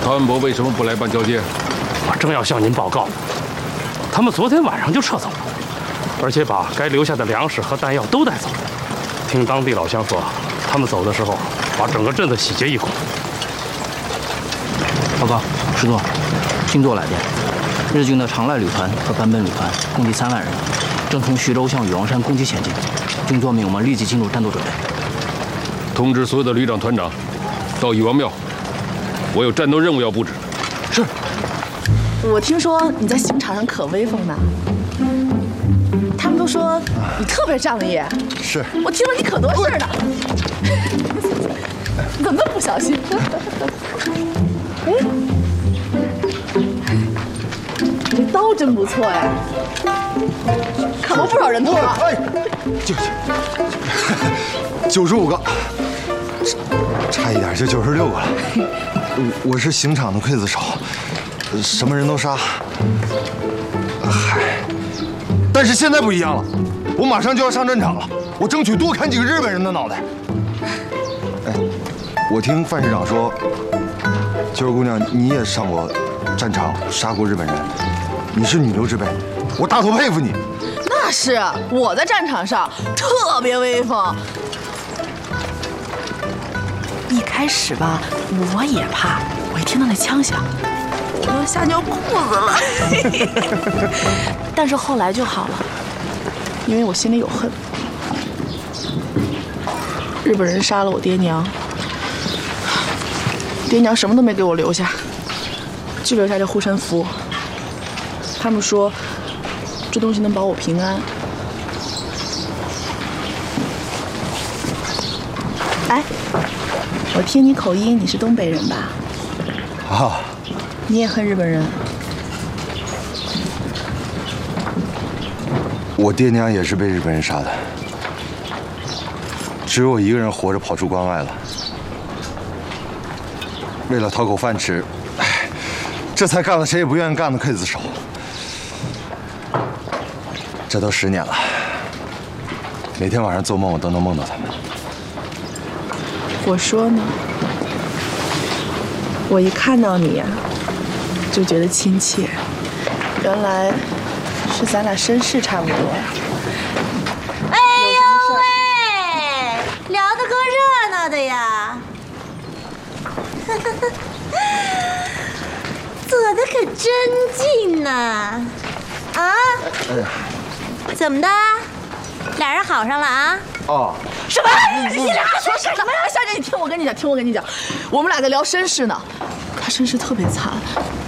谭伯为什么不来办交接？ 我正要向您报告，他们昨天晚上就撤走了，而且把该留下的粮食和弹药都带走了。听当地老乡说，他们走的时候把整个镇子洗劫一空。 报告，师座，星座来电，日军的长濑旅团和坂本旅团共计3万人，正从徐州向羽王山攻击前进。军座命我们立即进入战斗准备。 通知所有的旅长、团长，到禹王庙，我有战斗任务要布置。 是。 我听说你在刑场上可威风呢，他们都说你特别仗义。 是。 我听说你可多事儿呢。你怎么那么不小心？哎，这刀真不错哎，砍过不少人头啊。 哎，95个，差一点就96个了。我是刑场的刽子手，什么人都杀。嗨，但是现在不一样了，我马上就要上战场了，我争取多砍几个日本人的脑袋。哎，我听范市长说，秋儿姑娘你也上过战场，杀过日本人，你是女流之辈，我大头佩服你。 那是我在战场上特别威风。一开始吧，我也怕，我一听到那枪响，我都吓尿裤子了。但是后来就好了，因为我心里有恨。日本人杀了我爹娘，爹娘什么都没给我留下，就留下这护身符。他们说这东西能保我平安。哎，我听你口音，你是东北人吧？ 啊， 你也恨日本人？ 我爹娘也是被日本人杀的，只有我一个人活着跑出关外了。为了讨口饭吃，这才干了谁也不愿意干的刽子手。这都10年了，每天晚上做梦我都能梦到他们。 我说呢，我一看到你呀，就觉得亲切。原来是咱俩身世差不多呀。 哎呦喂，聊得够热闹的呀！走得可真近呐！啊？怎么的？俩人好上了啊？ 哦。 什么？你俩说什么呀？小姐，你听我跟你讲，我们俩在聊身世呢。他身世特别惨，